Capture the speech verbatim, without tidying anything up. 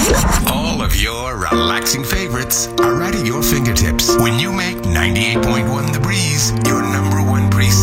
All of your relaxing favorites are right at your fingertips when you make ninety-eight point one The Breeze your number one preset.